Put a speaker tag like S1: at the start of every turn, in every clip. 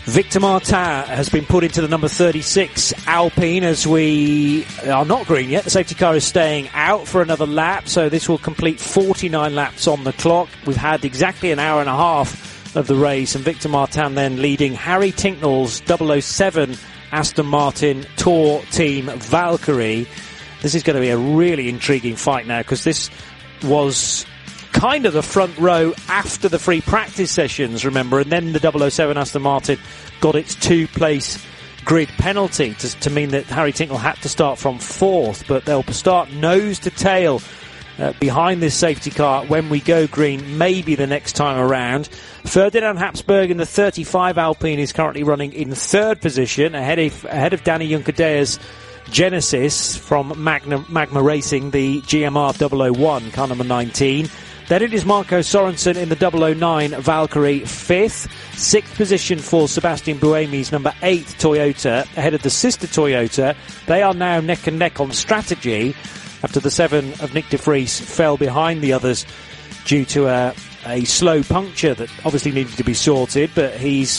S1: Victor Martin has been put into the number 36 Alpine as we are not green yet. The safety car is staying out for another lap, so this will complete 49 laps on the clock. We've had exactly an hour and a half of the race, and Victor Martin then leading Harry Tincknell's 007 Aston Martin Tour Team Valkyrie. This is going to be a really intriguing fight now, because this was kind of the front row after the free practice sessions, remember, and then the 007 Aston Martin got its two-place grid penalty to mean that Harry Tincknell had to start from fourth, but they'll start nose to tail behind this safety car when we go green, maybe the next time around. Ferdinand Habsburg in the 35 Alpine is currently running in third position, ahead of Danny Junkerdea's Genesis from Magma Racing, the GMR 001, car number 19. Then it is Marco Sorensen in the 009 Valkyrie, fifth. Sixth position for Sebastian Buemi's number 8 Toyota, ahead of the sister Toyota. They are now neck and neck on strategy after the 7 of Nick de Vries fell behind the others due to a slow puncture that obviously needed to be sorted, but he's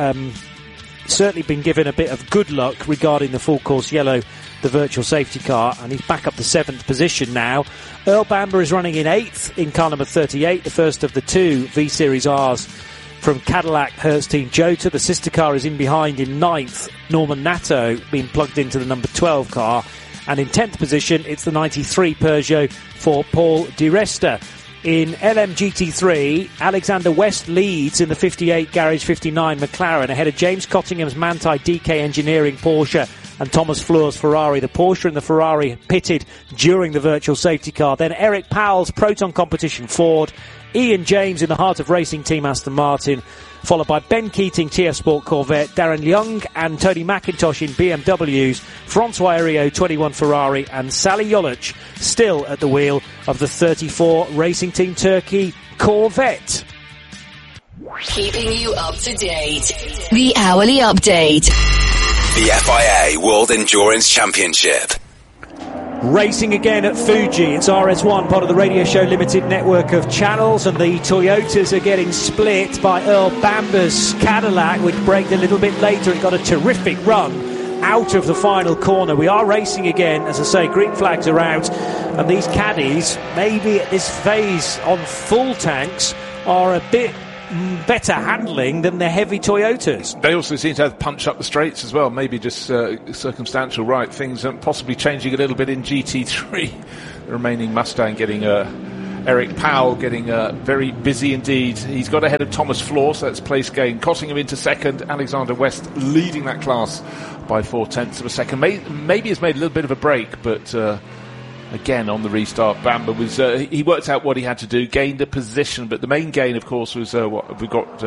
S1: certainly been given a bit of good luck regarding the full course yellow, the virtual safety car, and he's back up to 7th position now. Earl Bamber is running in 8th in car number 38, the first of the two V-Series Rs from Cadillac Hertz Team Jota. The sister car is in behind in 9th, Norman Nato being plugged into the number 12 car, and in 10th position it's the 93 Peugeot for Paul Di Resta. In LMGT3, Alexander West leads in the 58 Garage 59 McLaren ahead of James Cottingham's Manthey DK Engineering Porsche and Thomas Fleur's Ferrari. The Porsche and the Ferrari pitted during the virtual safety car. Then Eric Powell's Proton Competition Ford, Ian James in the Heart of Racing Team Aston Martin, followed by Ben Keating TF Sport Corvette, Darren Young and Tony McIntosh in BMWs, Francois Heriot 21 Ferrari, and Sally Jolic still at the wheel of the 34 Racing Team Turkey Corvette.
S2: Keeping you up to date. The Hourly Update.
S3: The FIA World Endurance Championship.
S1: Racing again at Fuji. It's RS1, part of the Radio Show Limited network of channels, and the Toyotas are getting split by Earl Bamber's Cadillac, which braked a little bit later. It got a terrific run out of the final corner. We are racing again. As I say, green flags are out, and these caddies, maybe at this phase on full tanks, are a bit better handling than the heavy Toyotas.
S4: They also seem to have punch up the straights as well, maybe just circumstantial, right? Things possibly changing a little bit in GT3. The remaining Mustang getting Eric Powell getting very busy indeed. He's got ahead of Thomas Fleur, so that's place gain. Cottingham into second, Alexander West leading that class by 0.4 of a second. Maybe has made a little bit of a break, but again, on the restart, Bamber was he worked out what he had to do, gained a position, but the main gain, of course, was what we got.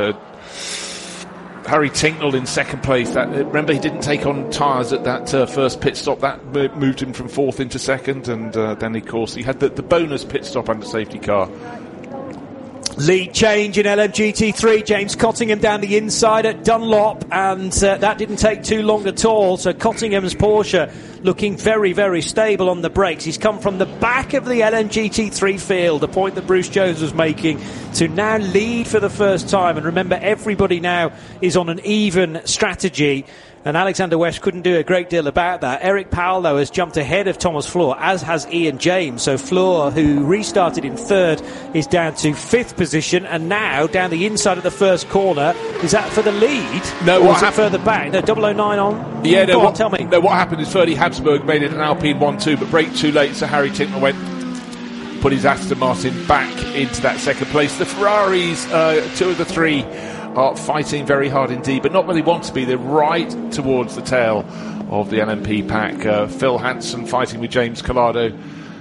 S4: Harry Tincknell in second place. Remember, he didn't take on tyres at that first pit stop. That moved him from fourth into second, and then, of course, he had the bonus pit stop under safety car.
S1: Lead change in LMGT3. James Cottingham down the inside at Dunlop, and that didn't take too long at all. So Cottingham's Porsche looking very, very stable on the brakes. He's come from the back of the LMGT3 field, the point that Bruce Jones was making, to now lead for the first time. And remember, everybody now is on an even strategy, and Alexander West couldn't do a great deal about that. Eric Powell, though, has jumped ahead of Thomas Fleur, as has Ian James. So Fleur, who restarted in third, is down to 5th position, and now down the inside of the first corner. Is that for the lead?
S4: No,
S1: what happened further back? No, 009 on?
S4: Yeah, no,
S1: Go on, tell me.
S4: No, what happened is Ferdy Habsburg made it an Alpine 1-2, but braked too late, so Harry Tincknell put his Aston Martin back into that second place. The Ferraris, 2 of the 3, are fighting very hard indeed, but not where they want to be. They're right towards the tail of the LMP pack. Phil Hanson fighting with James Collado,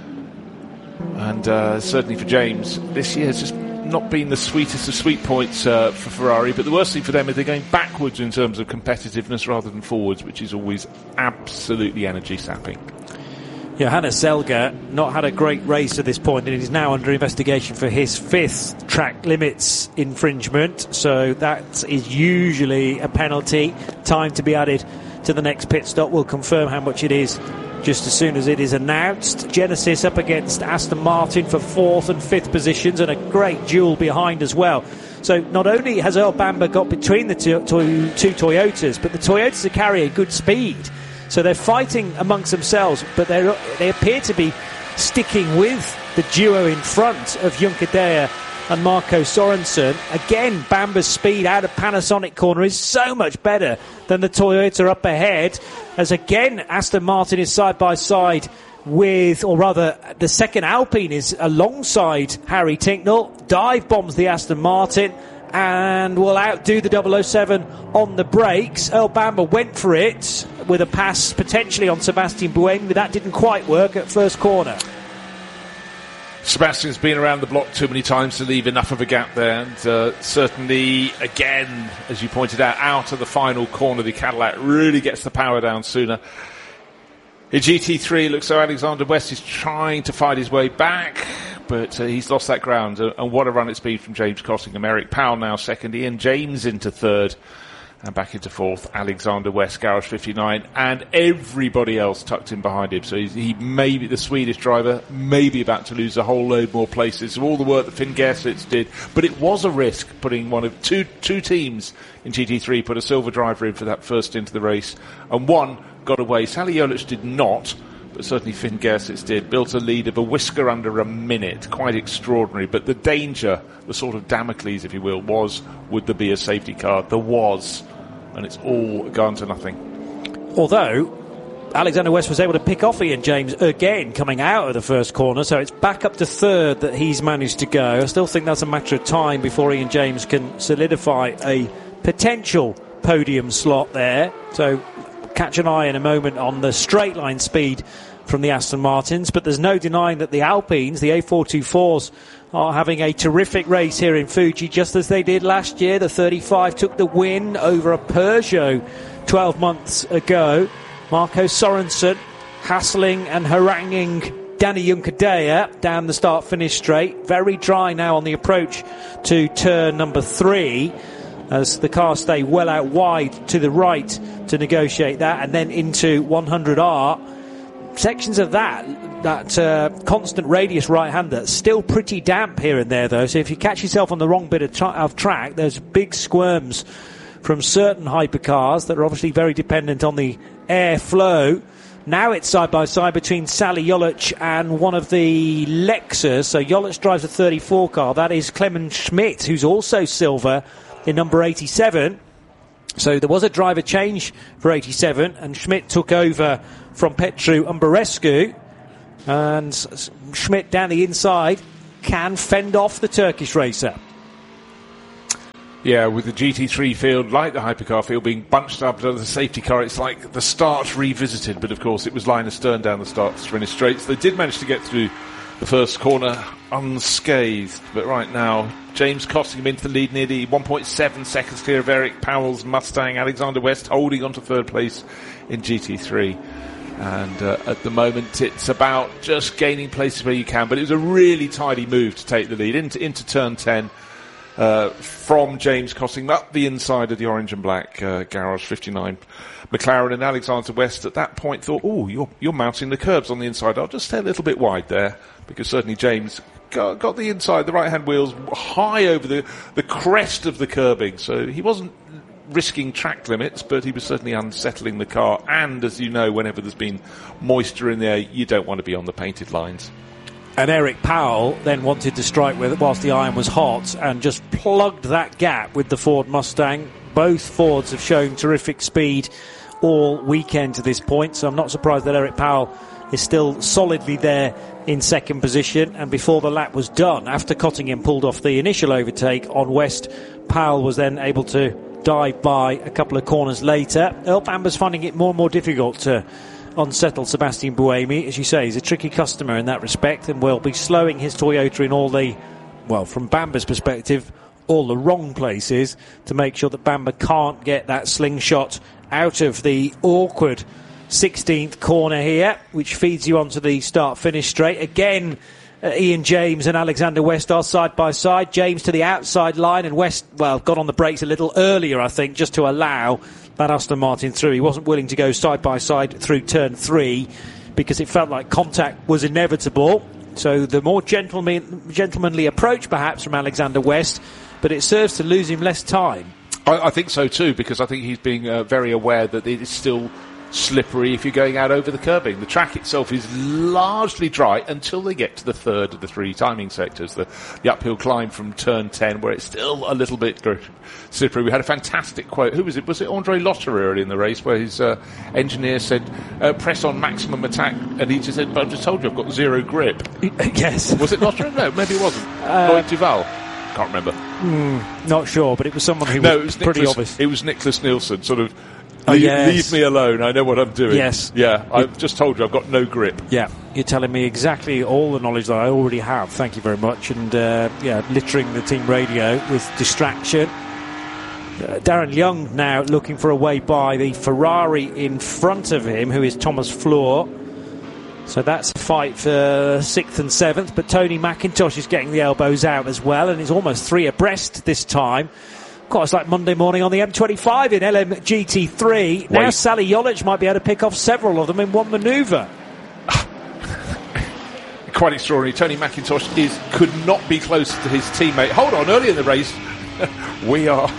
S4: and certainly for James, this year has just not been the sweetest of sweet points for Ferrari, but the worst thing for them is they're going backwards in terms of competitiveness rather than forwards, which is always absolutely energy sapping.
S1: Johannes Selger not had a great race at this point, and he's now under investigation for his 5th track limits infringement, so that is usually a penalty. Time to be added to the next pit stop. We'll confirm how much it is just as soon as it is announced. Genesis up against Aston Martin for 4th and 5th positions, and a great duel behind as well. So not only has Earl Bamber got between the two Toyotas, but the Toyotas are carrying good speed. So they're fighting amongst themselves, but they appear to be sticking with the duo in front of Juncadella and Marco Sorensen. Again, Bamber's speed out of Panasonic corner is so much better than the Toyota up ahead, as again Aston Martin is side by side with, or rather the second Alpine is alongside Harry Tincknell, dive bombs the Aston Martin and will outdo the 007 on the brakes. Earl Bamber went for it with a pass potentially on Sebastian Buemi, but that didn't quite work at first corner.
S4: Sebastian's been around the block too many times to leave enough of a gap there, and certainly, again, as you pointed out of the final corner, the Cadillac really gets the power down sooner. In GT3, it looks like Alexander West is trying to fight his way back, but he's lost that ground, and what a run it's been from James Costingham. Eric Powell now second, Ian James into third, and back into fourth, Alexander West, Garage 59, and everybody else tucked in behind him. So he may be, the Swedish driver, may be about to lose a whole load more places. So all the work that Finn Gerstlitz did, but it was a risk putting one of two teams in GT3 put a silver driver in for that first into the race, and one got away. Sally Jolic did not, but certainly Finn Gerstlitz did. Built a lead of a whisker under a minute. Quite extraordinary. But the danger, the sort of Damocles, if you will, was, would there be a safety car? There was. And it's all gone to nothing.
S1: Although Alexander West was able to pick off Ian James again coming out of the first corner, so it's back up to third that he's managed to go. I still think that's a matter of time before Ian James can solidify a potential podium slot there. So catch an eye in a moment on the straight line speed from the Aston Martins, but there's no denying that the Alpines, the A424s, are having a terrific race here in Fuji, just as they did last year. The 35 took the win over a Peugeot 12 months ago. Marco Sorensen hassling and haranguing Danny Juncadella down the start-finish straight. Very dry now on the approach to turn number 3, as the cars stay well out wide to the right to negotiate that, and then into 100R. Sections of that constant radius right-hander, still pretty damp here and there though, so if you catch yourself on the wrong bit of track, there's big squirms from certain hypercars that are obviously very dependent on the airflow. Now it's side by side between Sally Jolic and one of the Lexus. So Jolic drives a 34 car, that is Clemens Schmidt, who's also silver in number 87. So there was a driver change for 87, and Schmidt took over from Petru Umberescu, and Schmidt down the inside can fend off the Turkish racer.
S4: Yeah, with the GT3 field, like the hypercar field, being bunched up under the safety car, it's like the start revisited, but of course it was line astern down the start-finish straight. So they did manage to get through the first corner unscathed, but right now James Costingham into the lead, nearly 1.7 seconds clear of Eric Powell's Mustang. Alexander West holding on to third place in GT3, and at the moment it's about just gaining places where you can, but it was a really tidy move to take the lead into turn 10 from James Costingham up the inside of the orange and black Garage 59 McLaren, and Alexander West at that point thought, oh, you're mounting the curbs on the inside, I'll just stay a little bit wide there, because certainly James got the inside, the right hand wheels high over the crest of the curbing, so he wasn't risking track limits, but he was certainly unsettling the car, and as you know, whenever there's been moisture in there, you don't want to be on the painted lines.
S1: And Eric Powell then wanted to strike with it whilst the iron was hot, and just plugged that gap with the Ford Mustang. Both Fords have shown terrific speed all weekend to this point, so I'm not surprised that Eric Powell is still solidly there in second position. And before the lap was done, after Cottingham pulled off the initial overtake on West, Powell was then able to dive by a couple of corners later. Earl Bamber's finding it more and more difficult to unsettle Sebastian Buemi. As you say, he's a tricky customer in that respect, and will be slowing his Toyota in all the, well, from Bamber's perspective, all the wrong places, to make sure that Bamber can't get that slingshot out of the awkward 16th corner here, which feeds you onto the start-finish straight. Again, Ian James and Alexander West are side by side. James to the outside line, and West, well, got on the brakes a little earlier, I think, just to allow that Aston Martin through. He wasn't willing to go side by side through turn 3 because it felt like contact was inevitable. So the more gentlemanly approach perhaps from Alexander West but it serves to lose him less time.
S4: I think so too, because I think he's being very aware that it is still slippery if you're going out over the curbing. The track itself is largely dry until they get to the third of the three timing sectors, the uphill climb from turn 10, where it's still a little bit slippery. We had a fantastic quote. Who was it? Was it Andre Lotterer early in the race, where his engineer said, press on maximum attack, and he just said, but I've just told you I've got zero grip.
S1: Yes.
S4: Was it Lotterer? No, maybe it wasn't. Lloyd Duval. Can't remember.
S1: Not sure, but it was someone who was pretty obvious.
S4: It was Nicholas Nielsen, sort of,
S1: yes.
S4: Leave me alone, I know what I'm doing.
S1: Yes.
S4: Yeah, I've just told you I've got no grip.
S1: Yeah, you're telling me exactly all the knowledge that I already have. Thank you very much. And, littering the team radio with distraction. Darren Young now looking for a way by the Ferrari in front of him, who is Thomas Floor. So that's a fight for 6th and 7th, but Tony McIntosh is getting the elbows out as well, and it's almost 3 abreast this time. Quite like Monday morning on the M25 in LMGT3. Now Sally Jolich might be able to pick off several of them in one manoeuvre.
S4: Quite extraordinary. Tony McIntosh could not be closer to his teammate. Hold on, early in the race, we are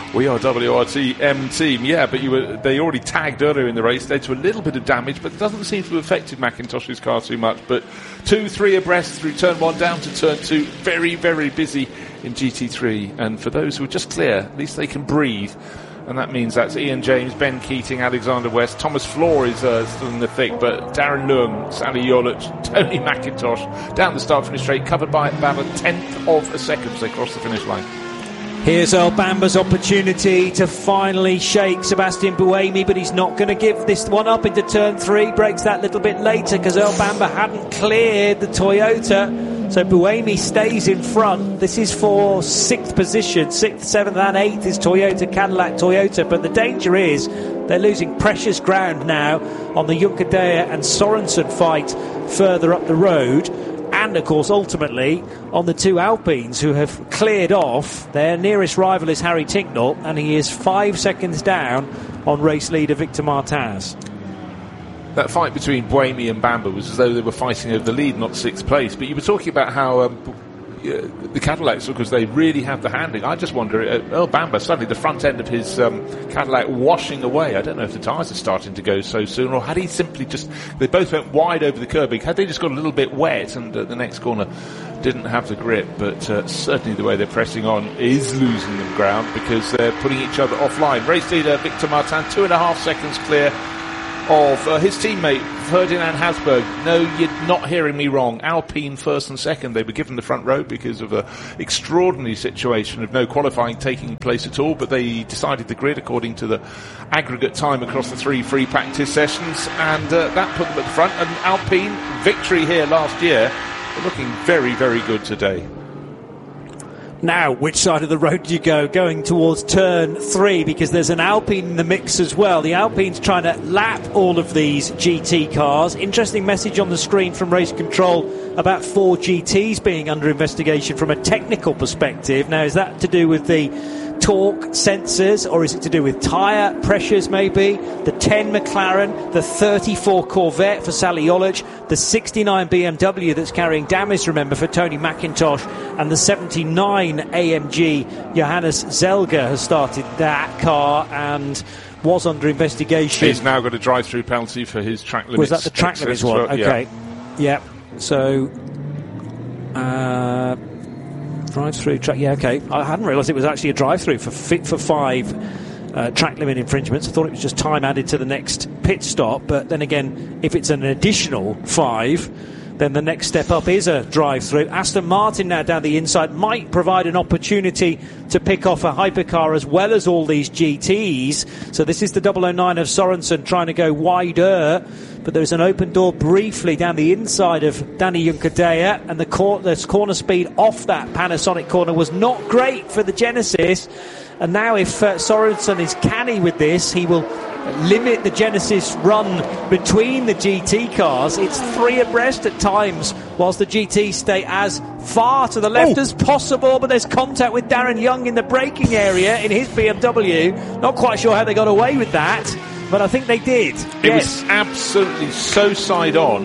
S4: WRTM team. Yeah, but they already tagged earlier in the race. Led to a little bit of damage, but it doesn't seem to have affected McIntosh's car too much. But 2-3 abreast through turn 1 down to turn 2. Very, very busy in GT3. And for those who are just clear, at least they can breathe. And that means that's Ian James, Ben Keating, Alexander West. Thomas Floor is still in the thick, but Darren Leung, Sally Jolich, Tony McIntosh down the start finish straight, covered by about a 10th of a second as they cross the finish line.
S1: Here's Earl Bamber's opportunity to finally shake Sebastian Buemi, but he's not going to give this one up into turn 3. Breaks that little bit later because Earl Bamber hadn't cleared the Toyota. So Buemi stays in front. This is for 6th position. 6th, 7th and 8th is Cadillac Toyota. But the danger is they're losing precious ground now on the Juncadella and Sorensen fight further up the road. And, of course, ultimately, on the 2 Alpines who have cleared off. Their nearest rival is Harry Tincknell, and he is 5 seconds down on race leader Victor Martins.
S4: That fight between Buemi and Bamber was as though they were fighting over the lead, not 6th place. But you were talking about how the Cadillacs, because they really have the handling. I just wonder, Earl Bamber, suddenly the front end of his Cadillac washing away. I don't know if the tyres are starting to go so soon, or had he simply just... They both went wide over the curbing. Had they just got a little bit wet and the next corner didn't have the grip? But certainly the way they're pressing on is losing them ground because they're putting each other offline. Race leader Victor Martin, 2.5 seconds clear of his teammate Ferdinand Hasberg. No, you're not hearing me wrong. Alpine 1st and 2nd. They were given the front row because of an extraordinary situation of no qualifying taking place at all, but they decided the grid according to the aggregate time across the 3 free practice sessions, and that put them at the front. And Alpine, victory here last year, are looking very, very good today.
S1: Now, which side of the road do you go? Going towards turn 3, because there's an Alpine in the mix as well. The Alpine's trying to lap all of these GT cars. Interesting message on the screen from Race Control about 4 GTs being under investigation from a technical perspective. Now, is that to do with the torque sensors, or is it to do with tyre pressures maybe? The 10 McLaren, the 34 Corvette for Sally Jolich, the 69 BMW that's carrying damage, remember, for Tony McIntosh, and the 79 AMG Johannes Zelger has started that car and was under investigation.
S4: He's now got a drive-through penalty for his track limits.
S1: Was that the track limits one? Okay. Yeah. So drive-through track, yeah, okay. I hadn't realised it was actually a drive-through for 5 track limit infringements. I thought it was just time added to the next pit stop, but then again, if it's an additional 5, then the next step up is a drive-through. Aston Martin now down the inside might provide an opportunity to pick off a hypercar as well as all these GTs. So this is the 009 of Sorensen trying to go wider, but there's an open door briefly down the inside of Danny Juncadella, and the corner speed off that Panasonic corner was not great for the Genesis. And now if Sorensen is canny with this, he will limit the Genesis run between the GT cars. It's 3 abreast at times, whilst the GTs stay as far to the left as possible, but there's contact with Darren Young in the braking area in his BMW. Not quite sure how they got away with that, but I think they did.
S4: It was absolutely so side on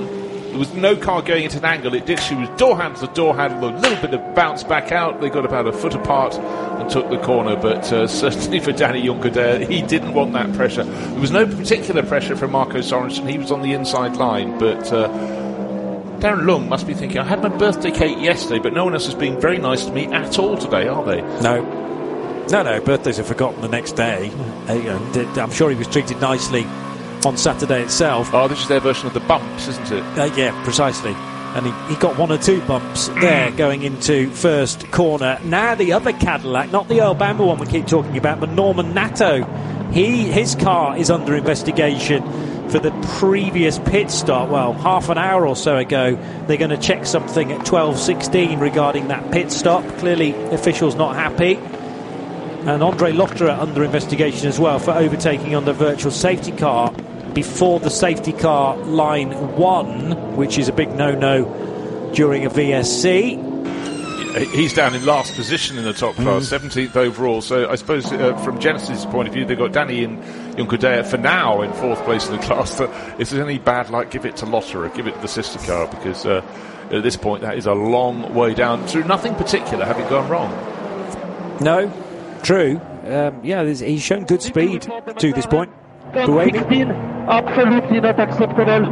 S4: There was no car going into an angle. It did. She was door handle to door handle, a little bit of bounce back out. They got about a foot apart and took the corner. But certainly for Danny Juncadella, he didn't want that pressure. There was no particular pressure from Marco Sorensen. He was on the inside line, but Darren Lung must be thinking, I had my birthday cake yesterday, but no one else is being very nice to me at all today, are they?
S1: No, birthdays are forgotten the next day. I'm sure he was treated nicely on Saturday itself.
S4: Oh, this is their version of the bumps, isn't it?
S1: Yeah, precisely. And he got one or two bumps there going into first corner. Now the other Cadillac, not the Earl Bamber one we keep talking about, but Norman Nato. His car is under investigation for the previous pit stop. Well, half an hour or so ago, they're going to check something at 12:16 regarding that pit stop. Clearly, officials not happy. And Andre Lotterer under investigation as well for overtaking on the virtual safety car before the safety car line 1, which is a big no-no during a VSC.
S4: He's down in last position in the top class, 17th overall. So I suppose from Genesis' point of view, they've got Danny and Juncadella for now in 4th place in the class. If there's any bad luck, give it to Lotterer, give it to the sister car, because at this point that is a long way down through nothing particular having gone wrong.
S1: No, true. He's shown good speed to this point.
S5: Absolutely not acceptable.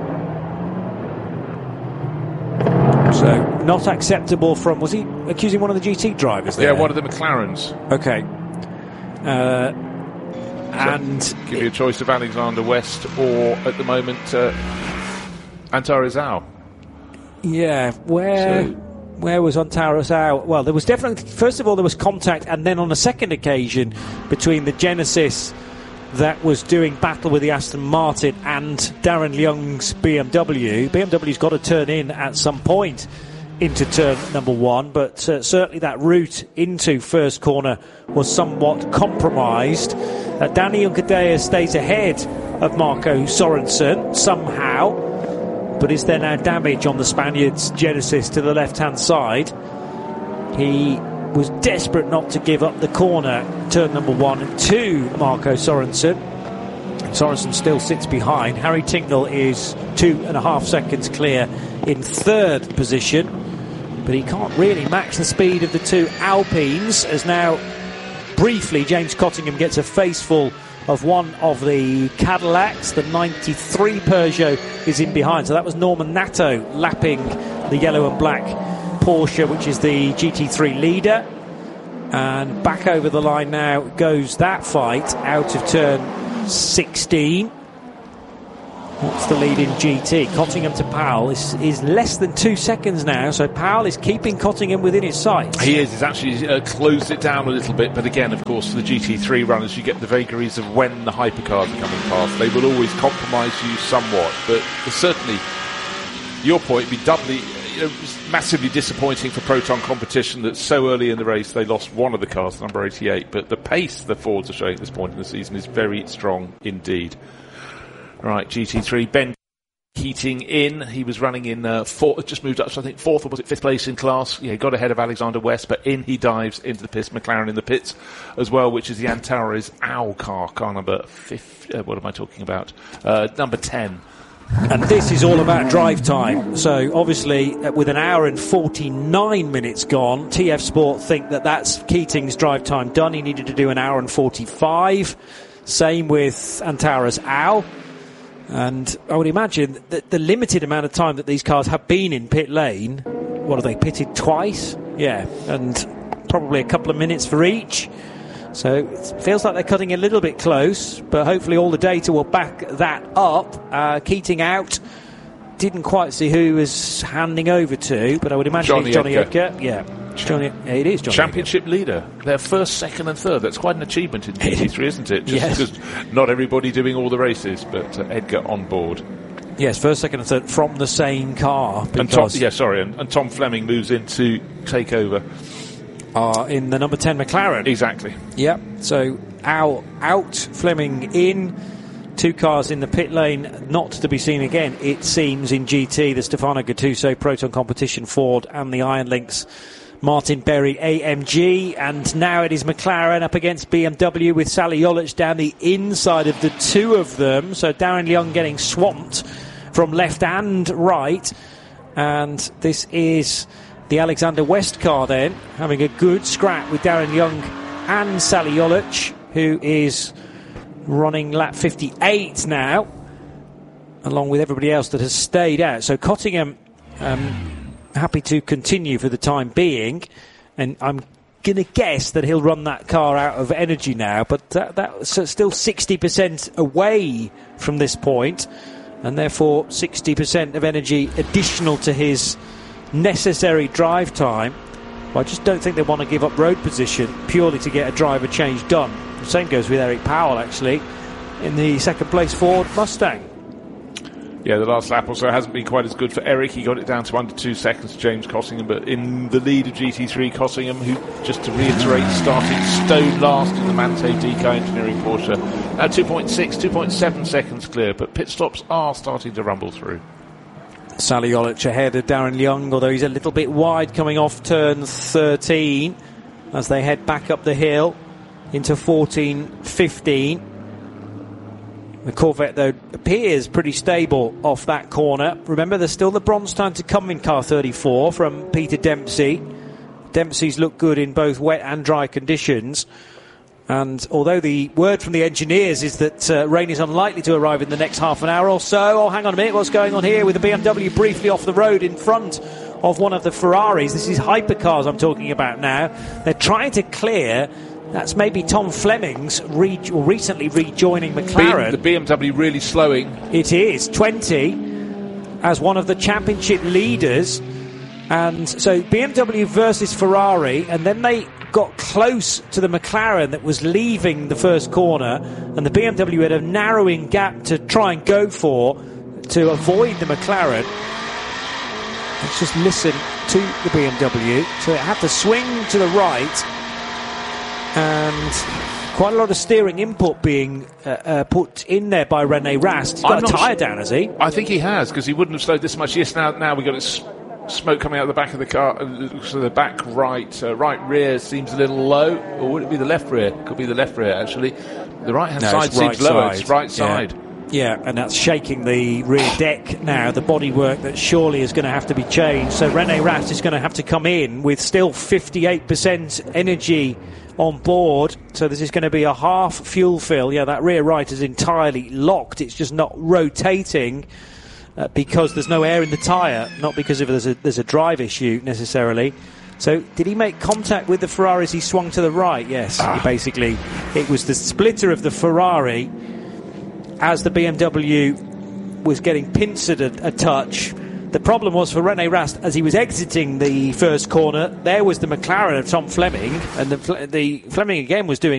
S1: So, not acceptable from... Was he accusing one of the GT drivers there?
S4: Yeah, one of the McLarens.
S1: Okay. And...
S4: Give you a choice of Alexander West or, at the moment, Antares Au.
S1: Yeah, where was Antares Au? Well, there was definitely... First of all, there was contact, and then on a second occasion, between the Genesis that was doing battle with the Aston Martin and Darren Young's BMW. BMW's got to turn in at some point into turn number 1, but certainly that route into first corner was somewhat compromised. Danny Juncadella stays ahead of Marco Sorensen somehow, but is there now damage on the Spaniard's Genesis to the left-hand side? He was desperate not to give up the corner, turn number 1 to Marco Sorensen. Sorensen still sits behind. Harry Tincknell is 2.5 seconds clear in 3rd position, but he can't really match the speed of the two Alpines, as now briefly James Cottingham gets a faceful of one of the Cadillacs. The 93 Peugeot is in behind, so that was Norman Nato lapping the yellow and black Porsche, which is the GT3 leader. And back over the line now goes that fight out of turn 16. What's the lead in GT? Cottingham to Powell is less than 2 seconds now, so Powell is keeping Cottingham within his sights.
S4: He is. He's actually closed it down a little bit, but again, of course, for the GT3 runners, you get the vagaries of when the hypercars are coming past. They will always compromise you somewhat, but certainly, your point, be doubly... massively disappointing for Proton Competition that so early in the race they lost one of the cars, number 88, but the pace the Fords are showing at this point in the season is very strong indeed. Right, GT3, Ben Keating in. He was running in 4th, just moved up, so I think 4th or was it 5th place in class. Yeah, he got ahead of Alexander West, but in he dives into the pits. McLaren in the pits as well, which is the Antares Au car number 5. What am I talking about? Number 10.
S1: And this is all about drive time. So obviously, with an hour and 49 minutes gone, TF Sport think that that's Keating's drive time done. He needed to do an hour and 45. Same with Antares Au. And I would imagine that the limited amount of time that these cars have been in pit lane, what are they, pitted twice? Yeah, and probably a couple of minutes for each. So it feels like they're cutting a little bit close, but hopefully all the data will back that up. Keating out. Didn't quite see who he was handing over to, but I would imagine it's Johnny Edgar. Yeah. It is Johnny
S4: Championship leader. They're 1st, 2nd and 3rd. That's quite an achievement in GT3, isn't it? Just because not everybody doing all the races, but Edgar on board.
S1: Yes, 1st, 2nd and 3rd from the same car.
S4: And Tom Fleming moves in to take over.
S1: In the number 10 McLaren.
S4: Exactly.
S1: Yep. So out, Fleming in. 2 cars in the pit lane, not to be seen again, it seems, in GT. The Stefano Gattuso Proton Competition Ford and the Iron Lynx Martin Berry AMG. And now it is McLaren up against BMW with Sally Jolich down the inside of the two of them. So Darren Young getting swamped from left and right. And this is the Alexander West car then, having a good scrap with Darren Young and Sally Jolic, who is running lap 58 now, along with everybody else that has stayed out. So Cottingham happy to continue for the time being, and I'm going to guess that he'll run that car out of energy now, but that's still 60% away from this point, and therefore 60% of energy additional to his necessary drive time. But I just don't think they want to give up road position purely to get a driver change done. The same goes with Eric Powell, actually, in the second place Ford Mustang.
S4: Yeah, the last lap also hasn't been quite as good for Eric. He got it down to under 2 seconds, James Cottingham, but in the lead of GT3, Cottingham, who, just to reiterate, started stone last in the Manthey Deca Engineering Porsche. Now 2.7 seconds clear, but pit stops are starting to rumble through.
S1: Sally Jolic ahead of Darren Young, although he's a little bit wide coming off turn 13 as they head back up the hill into 14-15. The Corvette, though, appears pretty stable off that corner. Remember, there's still the bronze time to come in car 34 from Peter Dempsey. Dempsey's looked good in both wet and dry conditions. And although the word from the engineers is that rain is unlikely to arrive in the next half an hour or so. Oh, hang on a minute, what's going on here with the BMW briefly off the road in front of one of the Ferraris? This is hypercars I'm talking about now. They're trying to clear. That's maybe Tom Fleming's recently rejoining McLaren.
S4: The BMW really slowing.
S1: It is 20 as one of the championship leaders. And so BMW versus Ferrari, and then they got close to the McLaren that was leaving the first corner, and the BMW had a narrowing gap to try and go for to avoid the McLaren. Let's just listen to the BMW. So it had to swing to the right, and quite a lot of steering input being put in there by Rene Rast. He's got a tyre down, has he?
S4: I think he has, because he wouldn't have slowed this much. Yes, now we've got it. Smoke coming out the back of the car, so the back right rear seems a little low, or would it be the left rear? Could be the left rear, actually. The right-hand side seems lower. It's right side.
S1: Yeah, and that's shaking the rear deck now, the bodywork that surely is going to have to be changed. So Rene Rast is going to have to come in with still 58% energy on board. So this is going to be a half fuel fill. Yeah, that rear right is entirely locked. It's just not rotating. Because there's no air in the tyre, not because there's a drive issue necessarily. So did he make contact with the Ferrari as he swung to the right? Yes, basically it was the splitter of the Ferrari as the BMW was getting pincered a touch. The problem was for Rene Rast, as he was exiting the first corner, there was the McLaren of Tom Fleming, and the Fleming again was doing